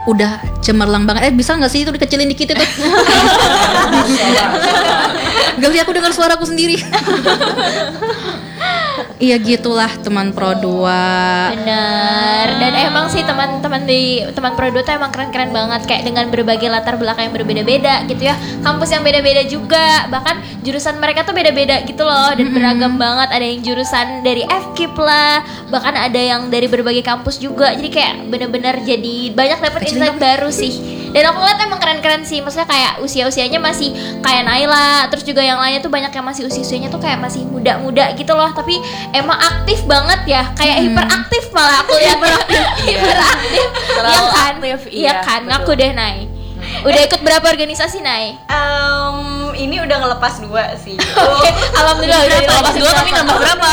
udah cemerlang banget. Bisa nggak sih itu dikecilin dikit itu? Gak sih, aku dengar suaraku sendiri. Iya gitulah teman Pro 2. Bener. Dan emang sih teman-teman di teman Pro 2 tuh emang keren-keren banget, kayak dengan berbagai latar belakang yang berbeda-beda gitu ya. Kampus yang beda-beda juga, bahkan jurusan mereka tuh beda-beda gitu loh, dan beragam banget. Ada yang jurusan dari FKIP lah, bahkan ada yang dari berbagai kampus juga. Jadi kayak bener-bener jadi banyak dapet insight baru sih. Dan aku ngeliat emang keren-keren sih. Maksudnya kayak usia-usianya masih kayak Naila, terus juga yang lainnya tuh banyak yang masih usia-usianya tuh kayak masih muda-muda gitu loh. Tapi emang aktif banget ya, kayak hiperaktif malah aku lihat. Hiperaktif. Iya kan? Iya kan? Ngaku deh, Nay. Udah ikut berapa organisasi, Nay? Ini udah ngelepas 2 sih. Oke, alhamdulillah udah Ngelepas 2 tapi nambah berapa?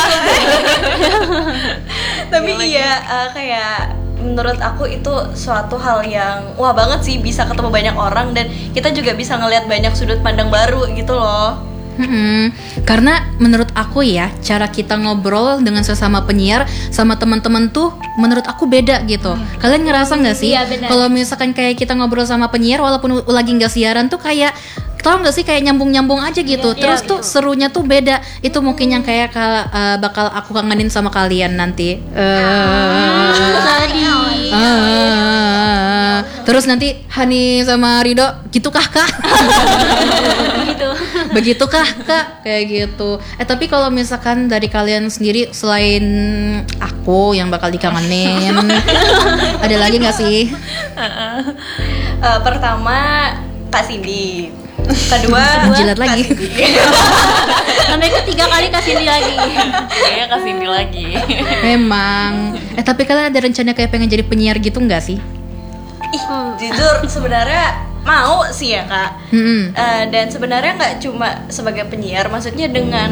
Tapi iya, kayak menurut aku itu suatu hal yang wah banget sih, bisa ketemu banyak orang dan kita juga bisa ngelihat banyak sudut pandang baru gitu loh. Karena menurut aku ya, cara kita ngobrol dengan sesama penyiar sama teman-teman tuh menurut aku beda gitu. Kalian ngerasa nggak sih? Iya, benar. Kalau misalkan kayak kita ngobrol sama penyiar walaupun lagi nggak siaran tuh kayak, tau nggak sih, kayak nyambung aja gitu. Terus tuh serunya tuh beda. Itu mungkin yang kayak bakal aku kangenin sama kalian nanti. Terus nanti Hani sama Rido, gitukah Kak? Begitukah Kak? Kayak gitu. Tapi kalau misalkan dari kalian sendiri, selain aku yang bakal dikangenin, ada lagi nggak sih? Pertama Kak Cindy, kedua jilat lagi. Sampai ketiga kali Kak Cindy lagi. Kayaknya Kak Cindy lagi. Memang. Tapi kalian ada rencana kayak pengen jadi penyiar gitu nggak sih? Jujur sebenarnya mau sih ya Kak. Dan sebenarnya nggak cuma sebagai penyiar, maksudnya dengan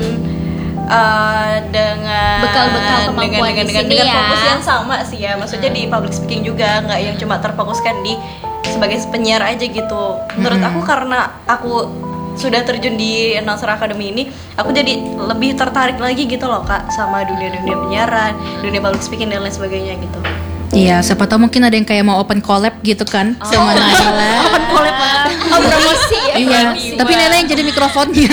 bekal-bekal kemampuan dengan fokus yang sama sih ya. Maksudnya di public speaking juga nggak yang cuma terfokuskan di sebagai penyiar aja gitu. Menurut aku karena aku sudah terjun di Announcer Academy ini, aku jadi lebih tertarik lagi gitu loh Kak sama dunia-dunia penyiaran, dunia public speaking dan lain sebagainya gitu. Iya, siapa tahu mungkin ada yang kayak mau open collab gitu kan sama Naila. Open collab banget. Promosi ya. Iya, tapi Naila yang jadi mikrofonnya.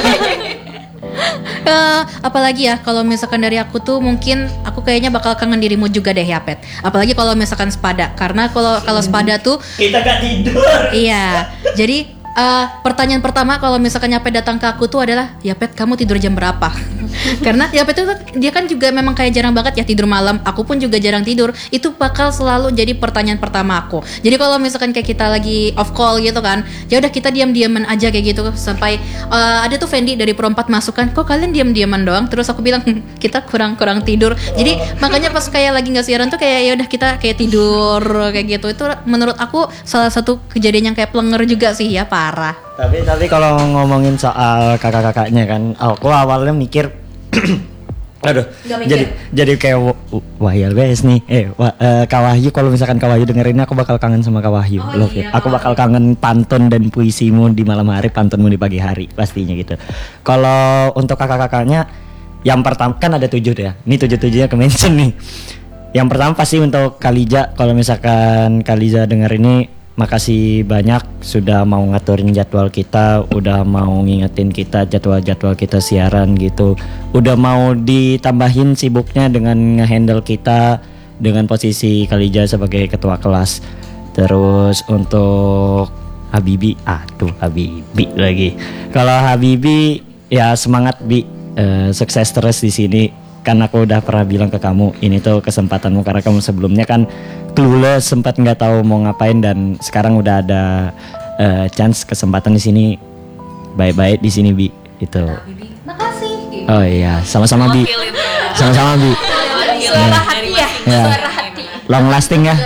Apalagi ya, kalau misalkan dari aku tuh mungkin aku kayaknya bakal kangen dirimu juga deh ya Pet. Apalagi kalau misalkan Sepada, karena kalau Sepada tuh kita gak tidur. Iya, jadi pertanyaan pertama kalau misalkan Yapet datang ke aku tuh adalah, Yapet kamu tidur jam berapa? Karena Yapet tuh dia kan juga memang kayak jarang banget ya tidur malam. Aku pun juga jarang tidur. Itu bakal selalu jadi pertanyaan pertama aku. Jadi kalau misalkan kayak kita lagi off call gitu kan, ya udah kita diam-diaman aja kayak gitu sampai ada tuh Fendi dari Pro 4 masuk kan, kok kalian diam-diaman doang? Terus aku bilang kita kurang tidur. Jadi makanya pas kayak lagi nggak siaran tuh kayak ya udah kita kayak tidur kayak gitu. Itu menurut aku salah satu kejadian yang kayak plenger juga sih ya, parah. Tapi kalau ngomongin soal kakak-kakaknya kan, aku awalnya mikir aduh, jadi kayak Wahyu guys nih, Kak Wahyu, kalau misalkan Kak Wahyu dengerin aku bakal kangen sama Kak Wahyu. Iya. Aku bakal kangen pantun dan puisimu di malam hari, pantunmu di pagi hari, pastinya gitu. Kalau untuk kakak-kakaknya, yang pertama kan ada 7 ya. Ini 7-7-nya ke-mention nih. Yang pertama pasti untuk Kalija, kalau misalkan Kalija denger ini, makasih banyak sudah mau ngaturin jadwal kita, udah mau ngingetin kita jadwal-jadwal kita siaran gitu, udah mau ditambahin sibuknya dengan ngehandle kita dengan posisi Kalija sebagai ketua kelas. Terus untuk Habibi, Habibi lagi. Kalau Habibi ya semangat Bi, sukses terus di sini. Kan aku udah pernah bilang ke kamu, ini tuh kesempatanmu karena kamu sebelumnya kan clueless, sempat nggak tahu mau ngapain, dan sekarang udah ada chance, kesempatan di sini. Baik-baik di sini Bi, itu. Makasih. Oh iya, sama-sama Bi. Sama-sama Bi. Suara hati ya. Suara hati. Long lasting ya.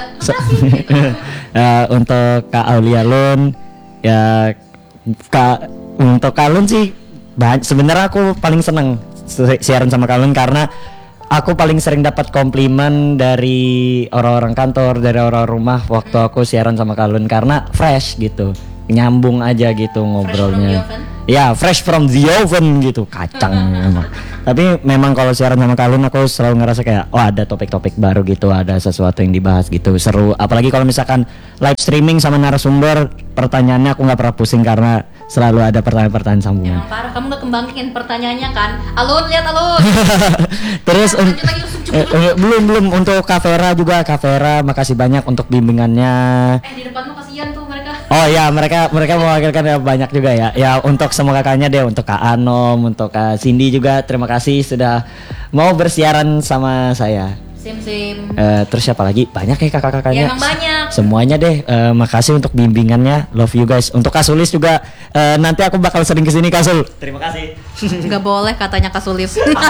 Untuk Kak Aulia Lun, ya untuk Kak Lun sih, sebenarnya aku paling seneng siaran sama kalian karena aku paling sering dapat komplimen dari orang-orang kantor, dari orang rumah waktu aku siaran sama kalian, karena fresh gitu, nyambung aja gitu ngobrolnya. Ya fresh from the oven gitu, kacang memang. Tapi memang kalau siaran sama kalian aku selalu ngerasa kayak ada topik-topik baru gitu, ada sesuatu yang dibahas gitu, seru. Apalagi kalau misalkan live streaming sama narasumber, pertanyaannya aku nggak pernah pusing karena selalu ada pertanyaan-pertanyaan sambungan. Emang parah, kamu nggak kembangin pertanyaannya kan? Alun, lihat Alun. Terus Lanjut lagi, belum untuk Kak Vera juga, Kak Vera makasih banyak untuk bimbingannya. di depanmu kasihan tuh mereka. Oh ya, mereka mewakilkan ya, banyak juga ya. Ya untuk semua kakaknya deh, untuk Kak Anom, untuk Kak Cindy juga terima kasih sudah mau bersiaran sama saya. Sim. Terus siapa lagi? Banyak ya kakak-kakaknya. Ya emang banyak. Semuanya deh. Makasih untuk bimbingannya. Love you guys. Untuk Kasulis juga nanti aku bakal sering kesini Kasul. Terima kasih. Nggak boleh katanya Kasulis.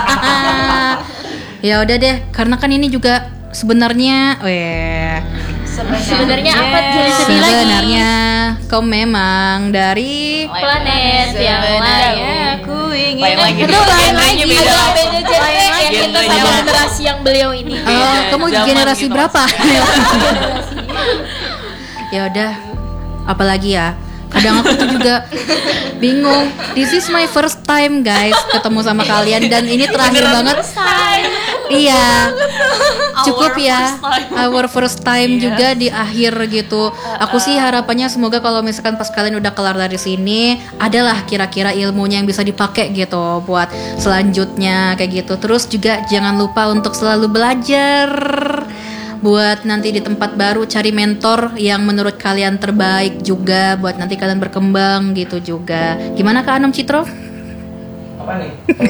Ya udah deh, karena kan ini juga sebenarnya Sebenarnya apa jadi sedih lagi? sebenarnya kau memang dari Planet yang lain. Aku ingin. Lain lagi. Itu lain lagi, Genrenya beda. agak beda genre yang kita Genrenya sama beda. generasi yang beliau ini. kamu Zaman generasi gitu berapa? Ya udah, apalagi ya. Kadang aku tuh juga bingung. This is my first time guys ketemu sama kalian dan ini terakhir banget. Iya, cukup ya. Our first time juga di akhir gitu. Aku sih harapannya semoga kalau misalkan pas kalian udah kelar dari sini, adalah kira-kira ilmunya yang bisa dipakai gitu buat selanjutnya kayak gitu. Terus juga jangan lupa untuk selalu belajar. Buat nanti di tempat baru cari mentor yang menurut kalian terbaik juga buat nanti kalian berkembang gitu juga. Gimana Kak Anom Citro? Apa nih?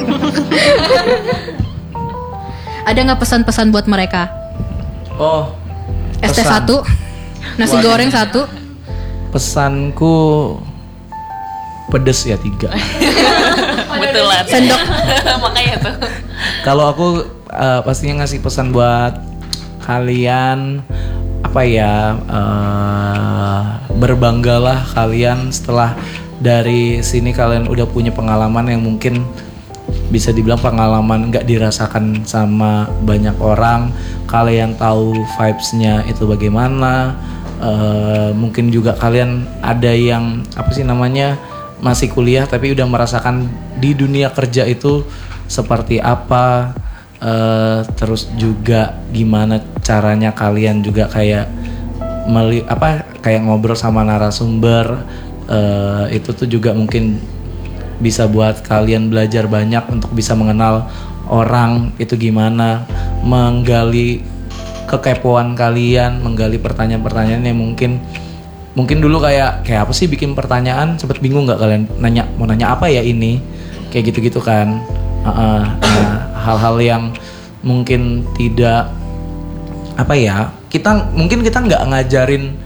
Ada nggak pesan-pesan buat mereka? Oh, ST pesan. 1, nasi goreng 1. Pesanku pedes ya 3. Betulan. Sendok. Makanya tuh. Kalau aku pastinya ngasih pesan buat kalian apa ya, berbanggalah kalian setelah dari sini kalian udah punya pengalaman yang mungkin bisa dibilang pengalaman nggak dirasakan sama banyak orang. Kalian tahu vibes-nya itu bagaimana. Mungkin juga kalian ada yang apa sih namanya masih kuliah tapi udah merasakan di dunia kerja itu seperti apa. Terus juga gimana caranya kalian juga kayak kayak ngobrol sama narasumber. Itu tuh juga mungkin bisa buat kalian belajar banyak untuk bisa mengenal orang itu gimana, menggali kekepoan kalian, menggali pertanyaan-pertanyaan yang mungkin dulu kayak apa sih bikin pertanyaan, sempet bingung nggak kalian mau nanya apa ya ini, kayak gitu-gitu kan. Nah, hal-hal yang mungkin tidak apa ya, kita nggak ngajarin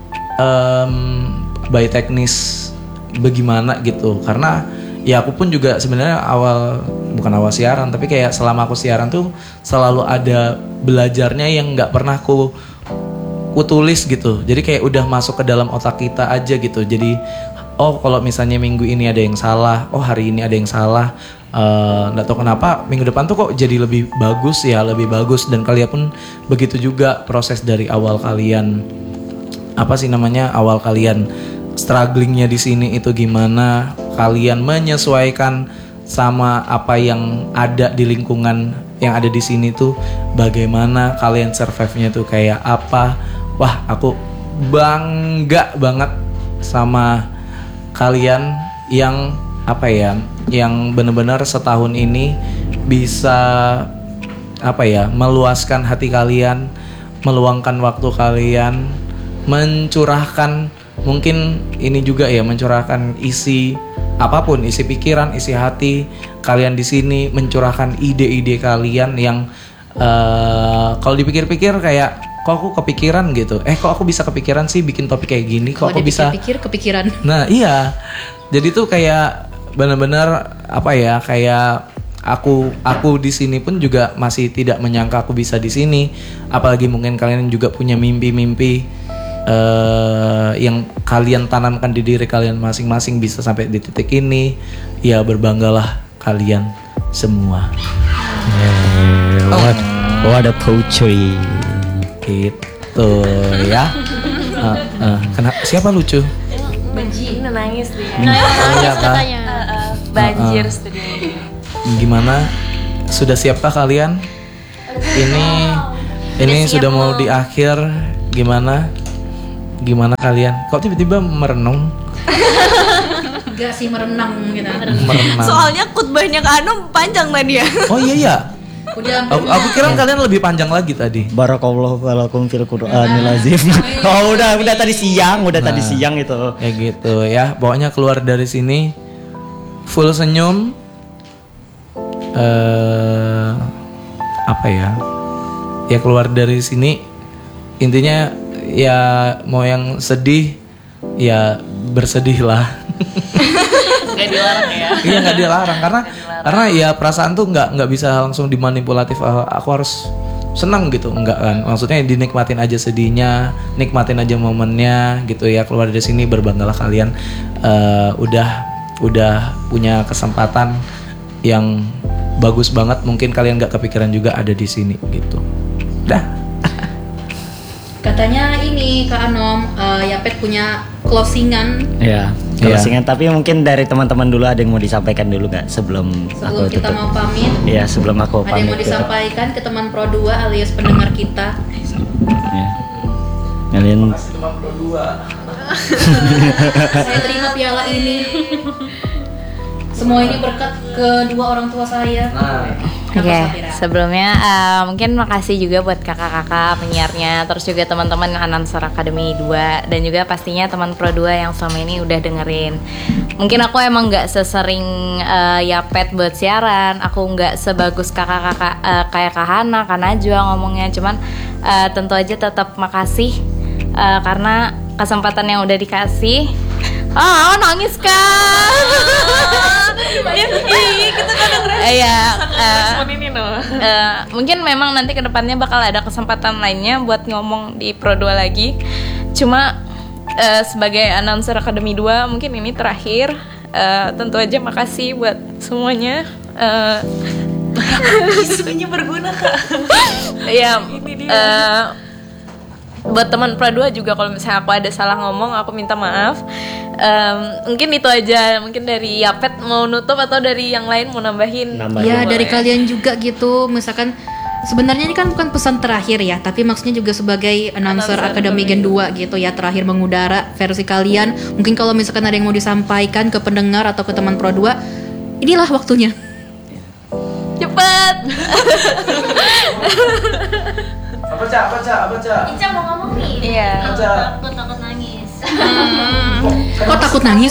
by teknis bagaimana gitu, karena ya aku pun juga sebenarnya bukan awal siaran tapi kayak selama aku siaran tuh selalu ada belajarnya yang nggak pernah ku tulis gitu, jadi kayak udah masuk ke dalam otak kita aja gitu. Jadi oh kalau misalnya minggu ini ada yang salah, oh hari ini ada yang salah, nggak tahu kenapa minggu depan tuh kok jadi lebih bagus, dan kalian pun begitu juga proses dari awal kalian awal kalian strugglingnya di sini itu gimana, kalian menyesuaikan sama apa yang ada di lingkungan yang ada di sini tuh bagaimana, kalian survive-nya tuh kayak apa. Wah, aku bangga banget sama kalian yang yang benar-benar setahun ini bisa meluaskan hati kalian, meluangkan waktu kalian, mencurahkan mungkin ini juga ya, mencurahkan isi apapun, isi pikiran, isi hati kalian di sini, mencurahkan ide-ide kalian yang kalau dipikir-pikir kayak kok aku kepikiran gitu, kok aku bisa kepikiran sih bikin topik kayak gini, kok aku bisa kepikiran. Nah iya, jadi tuh kayak benar-benar kayak aku di sini pun juga masih tidak menyangka aku bisa di sini, apalagi mungkin kalian juga punya mimpi-mimpi yang kalian tanamkan di diri kalian masing-masing bisa sampai di titik ini. Ya berbanggalah kalian semua. What a poetry Gitu ya. Kenapa siapa lucu? Benci nangis dia. Nangis Iya, Kak. katanya. Banjir studio. Gimana? Sudah siapkah kalian? Ini sudah mau di akhir. Gimana kalian? Kok tiba-tiba merenung? Enggak sih merenang gitu. Merenang. Soalnya khutbahnya Kak Anom panjang tadi ya. Oh iya. Udah Aku kira kalian lebih panjang lagi tadi. Barakallahu lakum fil Qur'anil azim. Oh, udah tadi siang itu. Ya gitu ya. Pokoknya keluar dari sini full senyum. Apa ya? Ya keluar dari sini intinya ya mau yang sedih ya bersedihlah. Nggak dilarang ya. Iya nggak dilarang karena ya perasaan tuh nggak bisa langsung dimanipulatif. Aku harus senang gitu, enggak kan? Maksudnya dinikmatin aja sedihnya, nikmatin aja momennya gitu ya. Keluar dari sini berbanggalah kalian udah punya kesempatan yang bagus banget. Mungkin kalian nggak kepikiran juga ada di sini gitu. Dah. Katanya ini Kak Anom, Yapet punya closingan Ya, closingan. Tapi mungkin dari teman-teman dulu ada yang mau disampaikan dulu nggak sebelum aku kita tutup? mau pamit. Iya, sebelum aku Ada yang mau pamit. disampaikan ke teman Pro 2 alias pendengar kita? Ya. Kalian Saya terima piala ini. Semua ini berkat kedua orang tua saya. Oke, Apa, Safira? sebelumnya mungkin makasih juga buat kakak-kakak penyiarnya, terus juga teman-teman Announcer Academy 2 dan juga pastinya teman Pro 2 yang selama ini udah dengerin. Mungkin aku emang nggak sesering Yapet buat siaran, aku nggak sebagus kakak-kakak kayak Kak Hana, Kak Najwa ngomongnya, cuman tentu aja tetap makasih karena kesempatan yang udah dikasih. Nangis kan? Respon ini loh. Mungkin memang nanti kedepannya bakal ada kesempatan lainnya buat ngomong di Pro 2 lagi. Cuma sebagai Announcer Academy 2 mungkin ini terakhir. Tentu aja makasih buat semuanya. Isunya berguna Kak. Ya, buat teman Pro 2 juga kalau misalnya aku ada salah ngomong aku minta maaf. Mungkin itu aja. Mungkin dari Yapet mau nutup atau dari yang lain mau nambahin? Ya dari kalian juga gitu. Misalkan sebenarnya ini kan bukan pesan terakhir ya, tapi maksudnya juga sebagai Announcer Academy Gen 2 gitu ya, terakhir mengudara versi kalian. Mungkin kalau misalkan ada yang mau disampaikan ke pendengar atau ke teman Pro 2, inilah waktunya. Cepet. Apa Cak? Ica mau ngomong nih. Iya. Takut nangis. Kok takut nangis?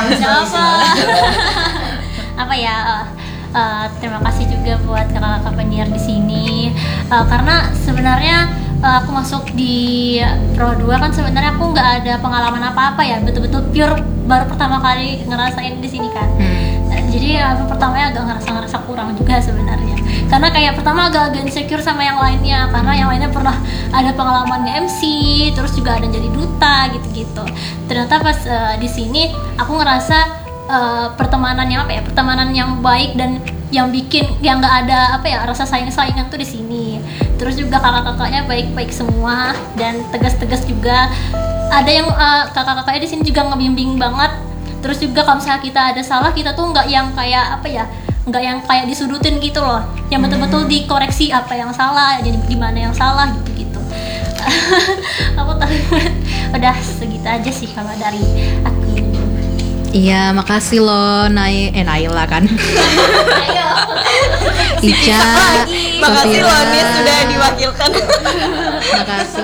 Apa ya? Terima kasih juga buat kakak-kakak penyiar di sini. Karena sebenarnya aku masuk di Pro 2 kan sebenarnya aku nggak ada pengalaman apa-apa ya, betul-betul pure baru pertama kali ngerasain di sini kan. Jadi pertamanya agak ngerasa kurang juga sebenarnya. Karena kayak pertama agak insecure sama yang lainnya, karena yang lainnya pernah ada pengalaman MC, terus juga ada yang jadi duta gitu-gitu. Ternyata pas di sini aku ngerasa pertemanan yang baik dan yang bikin yang nggak ada rasa saingan tuh di sini. Terus juga kakak-kakaknya baik-baik semua dan tegas-tegas juga. Ada yang kakak-kakaknya di sini juga ngebimbing banget. Terus juga kalau misalnya kita ada salah, kita tuh nggak yang kayak nggak yang kayak disudutin gitu loh, yang betul-betul dikoreksi apa yang salah, jadi gimana yang salah gitu. Aku tahu. Udah segitu aja sih kalau dari aku. Iya, makasih loh Naila kan. Ayo. Ica, Makasih Safira. loh Nis sudah diwakilkan. Makasih.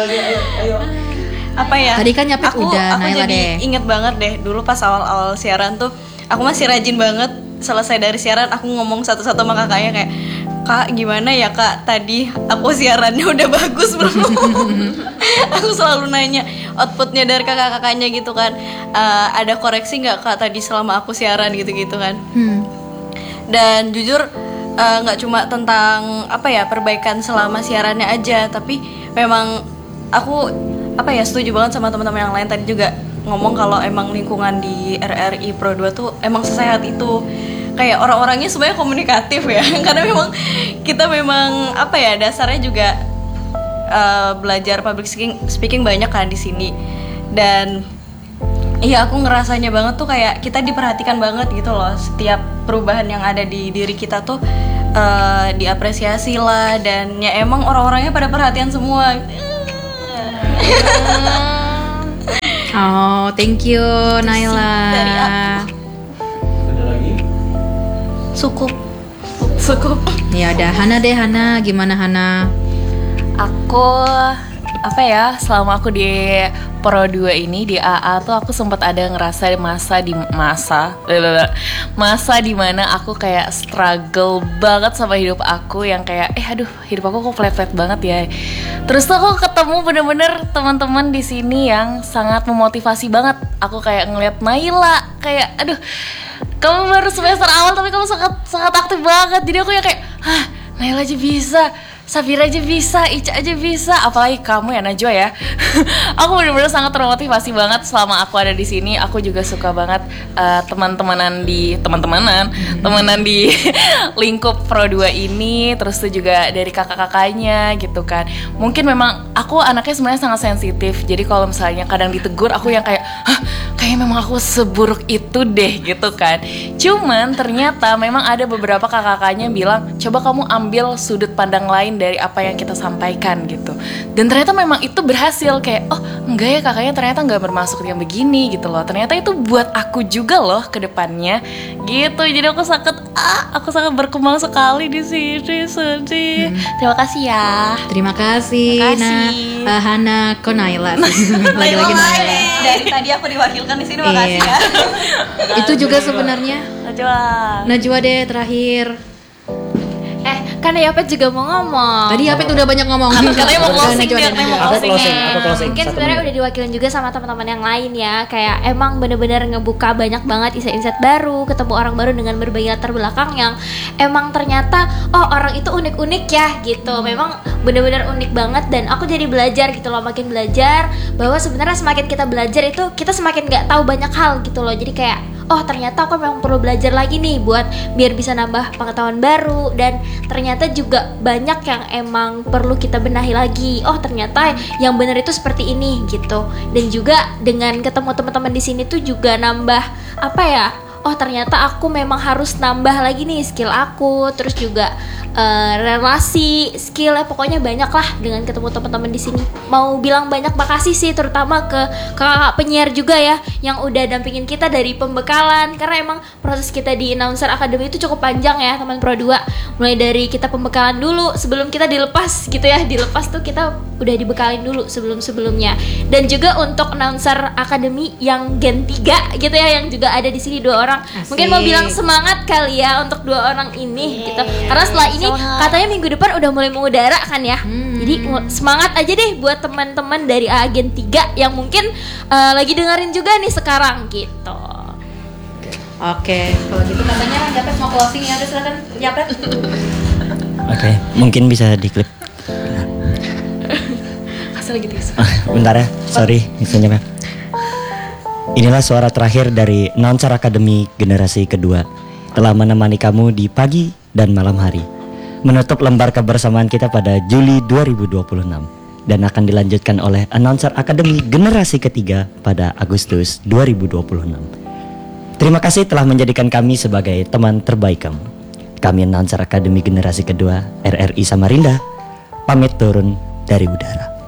Apa ya? Tadi kan Yapet aku udah, Naila jadi deh. inget banget deh dulu pas awal-awal siaran tuh aku masih rajin banget. Selesai dari siaran aku ngomong satu-satu sama kakaknya kayak, "Kak, gimana ya Kak, tadi aku siarannya udah bagus belum?" Aku selalu nanya outputnya dari kakak-kakaknya gitu kan. Ada koreksi nggak Kak tadi selama aku siaran gitu-gitu kan. Dan jujur nggak cuma tentang perbaikan selama siarannya aja, tapi memang aku setuju banget sama teman-teman yang lain tadi juga ngomong kalau emang lingkungan di RRI Pro 2 tuh emang sesehat itu. Kayak orang-orangnya sebenarnya komunikatif ya. Karena memang kita memang dasarnya juga belajar public speaking banyak kan di sini. Dan Iya, aku ngerasanya banget tuh kayak kita diperhatikan banget gitu loh. Setiap perubahan yang ada di diri kita tuh diapresiasi lah, dan ya emang orang-orangnya pada perhatian semua. Oh, thank you Naila. Dari Ada lagi? Cukup. Ya udah, Hana deh, Hana, gimana Hana? Aku apa ya, selama aku di Pro 2 ini di AA tuh aku sempat ada ngerasa masa dimana aku kayak struggle banget sama hidup aku, yang kayak aduh, hidup aku kok flat banget ya. Terus tuh aku ketemu bener-bener teman-teman di sini yang sangat memotivasi banget. Aku kayak ngeliat Naila, kayak aduh, kamu baru semester awal tapi kamu sangat aktif banget. Jadi aku ya kayak, Naila aja bisa, Safira aja bisa, Ica aja bisa, apalagi kamu ya Najwa ya. Aku benar-benar sangat termotivasi banget selama aku ada di sini. Aku juga suka banget temenan di lingkup Pro 2 ini. Terus tuh juga dari kakak-kakaknya gitu kan. Mungkin memang aku anaknya sebenarnya sangat sensitif. Jadi kalau misalnya kadang ditegur, aku yang kayak, kayak memang aku seburuk itu deh gitu kan. Cuman ternyata memang ada beberapa kakak-kakaknya bilang, coba kamu ambil sudut pandang lain dari apa yang kita sampaikan gitu. Dan ternyata memang itu berhasil, kayak oh enggak ya, kakaknya ternyata nggak bermaksud yang begini gitu loh. Ternyata itu buat aku juga loh ke depannya gitu. Jadi aku sangat berkembang sekali di sini, sedih. Terima kasih ya. Terima kasih. Nah, Hana Konaila. Lagi-lagi Naila. Dari tadi aku diwakilkan di sini, makasih ya. Itu juga sebenarnya. Najwa deh terakhir. Kan Yapet juga mau ngomong. Tadi Yapet udah banyak ngomong. Katanya mau closing dia, Aku closing. Mungkin 1 sebenarnya menit. udah diwakilin juga sama teman-teman yang lain ya. Kayak emang bener-bener ngebuka banyak banget insight-insight baru, ketemu orang baru dengan berbagai latar belakang yang emang ternyata orang itu unik-unik ya gitu. Memang bener-bener unik banget, dan aku jadi belajar gitu loh, makin belajar bahwa sebenarnya semakin kita belajar itu kita semakin nggak tahu banyak hal gitu loh. Jadi kayak ternyata aku memang perlu belajar lagi nih buat biar bisa nambah pengetahuan baru, dan ternyata juga banyak yang emang perlu kita benahi lagi. Ternyata yang benar itu seperti ini gitu. Dan juga dengan ketemu teman-teman di sini tuh juga nambah apa ya? Ternyata aku memang harus nambah lagi nih skill aku, terus juga relasi, skill ya, pokoknya banyak lah dengan ketemu teman-teman di sini. Mau bilang banyak makasih sih, terutama ke kakak penyiar juga ya, yang udah dampingin kita dari pembekalan, karena emang proses kita di Announcer Academy itu cukup panjang ya teman Pro 2. Mulai dari kita pembekalan dulu sebelum kita dilepas gitu ya, dilepas tuh kita udah dibekalin dulu sebelum-sebelumnya. Dan juga untuk Announcer Academy yang Gen 3 gitu ya, yang juga ada di sini 2 orang. Asik. Mungkin mau bilang semangat kali ya untuk 2 orang ini gitu. Karena setelah ini katanya minggu depan udah mulai mengudara kan ya. Jadi semangat aja deh buat teman-teman dari Agen 3 yang mungkin lagi dengerin juga nih sekarang gitu. Oke, kalau gitu katanya Yapet mau closing ya, udah silakan Yapet. Oke, mungkin bisa diklip. Asal gitu. Bentar ya, sorry misalnya. Inilah suara terakhir dari Announcer Academy generasi kedua, telah menemani kamu di pagi dan malam hari, menutup lembar kebersamaan kita pada Juli 2026, dan akan dilanjutkan oleh Announcer Academy generasi ketiga pada Agustus 2026. Terima kasih telah menjadikan kami sebagai teman terbaik kamu. Kami Announcer Academy generasi kedua RRI Samarinda pamit turun dari udara.